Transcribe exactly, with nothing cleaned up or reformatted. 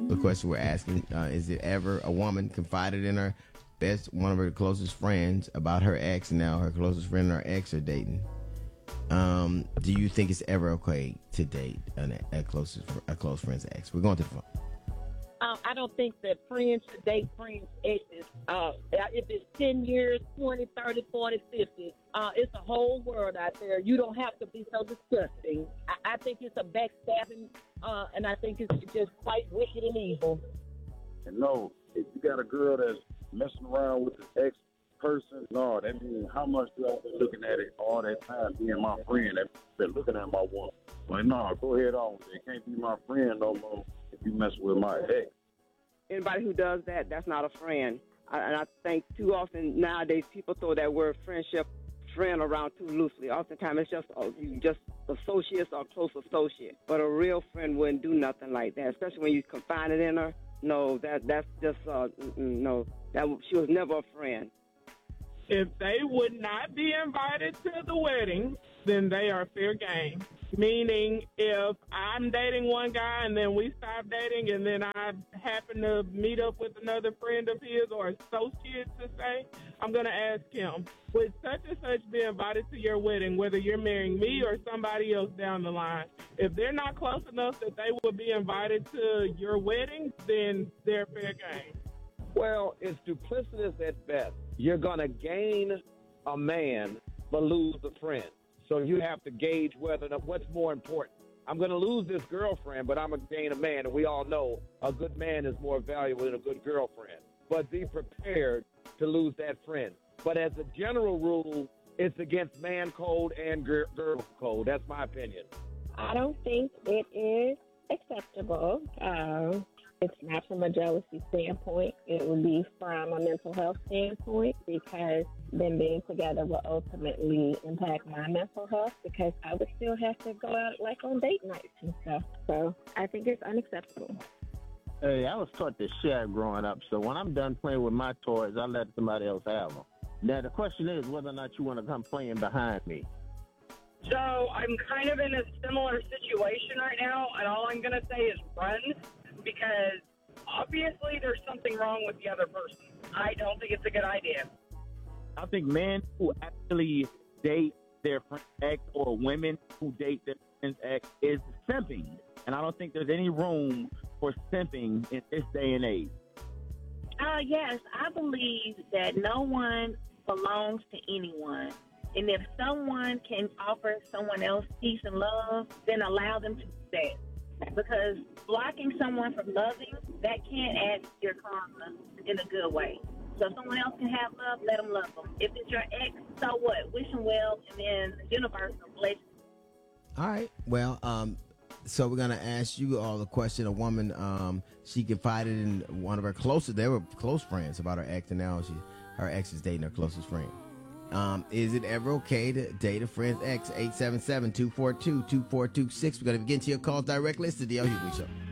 The question we're asking, uh, is it ever a woman confided in her best, one of her closest friends about her ex, and now her closest friend and her ex are dating? Um, do you think it's ever okay to date an, a, closest, a close friend's ex? We're going to the phone. Uh, I don't think that friends should date friends' exes. Uh, if it's ten years, twenty, thirty, forty, fifty, uh, it's a whole world out there. You don't have to be so disgusting. I, I think it's a backstabbing, uh, and I think it's just quite wicked and evil. And no, if you got a girl that's messing around with the ex person, no, that means how much do I been looking at it all that time being my friend that been looking at my woman. Like, no, go ahead on. It can't be my friend no more if you mess with my ex. Anybody who does that, that's not a friend. I, and I think too often nowadays people throw that word friendship, friend around too loosely. Oftentimes it's just uh, you just associates or close associate. But a real friend wouldn't do nothing like that, especially when you confine it in her. No, that that's just uh, no. That she was never a friend. If they would not be invited to the wedding, then they are fair game. Meaning, if I'm dating one guy and then we stop dating and then I happen to meet up with another friend of his or associate to say, I'm going to ask him, would such and such be invited to your wedding, whether you're marrying me or somebody else down the line? If they're not close enough that they would be invited to your wedding, then they're fair game. Well, it's duplicitous at best. You're going to gain a man but lose a friend. So you have to gauge whether what's more important. I'm going to lose this girlfriend, but I'm going to gain a man. And we all know a good man is more valuable than a good girlfriend. But be prepared to lose that friend. But as a general rule, it's against man code and girl code. That's my opinion. I don't think it is acceptable. Uh, it's not from a jealousy standpoint. It would be from a mental health standpoint, because them being together will ultimately impact my mental health, because I would still have to go out like on date nights and stuff. So I think it's unacceptable. Hey, I was taught to share growing up, so when I'm done playing with my toys, I let somebody else have them. Now, the question is whether or not you want to come playing behind me. So I'm kind of in a similar situation right now, and all I'm going to say is run, because obviously there's something wrong with the other person. I don't think it's a good idea. I think men who actually date their friend's ex or women who date their friend's ex is simping. And I don't think there's any room for simping in this day and age. Uh, yes, I believe that no one belongs to anyone. And if someone can offer someone else peace and love, then allow them to do that. Because blocking someone from loving, that can't add to your karma in a good way. So if someone else can have love, let them love them. If it's your ex, so what? Wish them well, and then the universe will bless you. All right. Well, um, so we're going to ask you all the question. A woman, um, she confided in one of her closest, they were close friends about her ex, and now she, her ex is dating her closest friend. Um, is it ever okay to date a friend's ex? eight seven seven, two four two, two four two six. We're going to begin to your calls directly. It's the D L Hughley Show.